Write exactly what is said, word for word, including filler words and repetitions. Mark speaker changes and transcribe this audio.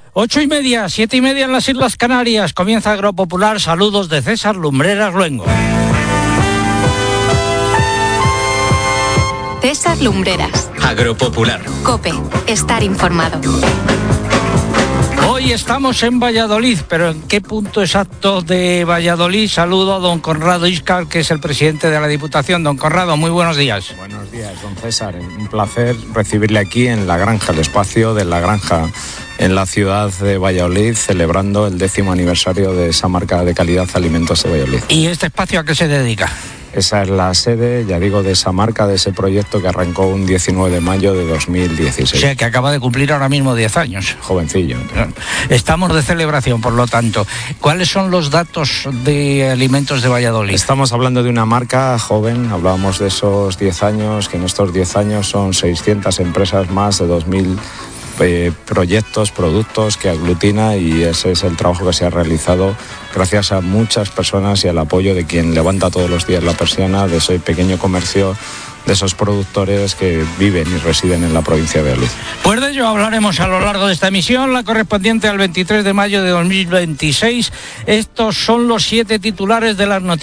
Speaker 1: Ocho y media, siete y media en las Islas Canarias. Comienza Agropopular. Saludos de César Lumbreras Luengo.
Speaker 2: César Lumbreras.
Speaker 3: Agropopular.
Speaker 2: COPE. Estar informado.
Speaker 1: Hoy estamos en Valladolid, pero ¿en qué punto exacto de Valladolid? Saludo a don Conrado Íscar, que es el presidente de la Diputación. Don Conrado, muy buenos días.
Speaker 4: Buenos días, don César. Un placer recibirle aquí en La Granja, el espacio de La Granja, en la ciudad de Valladolid, celebrando el décimo aniversario de esa marca de calidad Alimentos de Valladolid.
Speaker 1: ¿Y este espacio a qué se dedica?
Speaker 4: Esa es la sede, ya digo, de esa marca, de ese proyecto que arrancó un diecinueve de mayo de dos mil dieciséis.
Speaker 1: O sea, que acaba de cumplir ahora mismo diez años.
Speaker 4: Jovencillo.
Speaker 1: Estamos de celebración, por lo tanto. ¿Cuáles son los datos de Alimentos de Valladolid?
Speaker 4: Estamos hablando de una marca joven, hablábamos de esos diez años, que en estos diez años son seiscientas empresas más de dos mil Eh, proyectos, productos que aglutina, y ese es el trabajo que se ha realizado gracias a muchas personas y al apoyo de quien levanta todos los días la persiana de ese pequeño comercio, de esos productores que viven y residen en la provincia de Valladolid.
Speaker 1: Pues de ello hablaremos a lo largo de esta emisión, la correspondiente al veintitrés de mayo de dos mil veintiséis. Estos son los siete titulares de las noticias.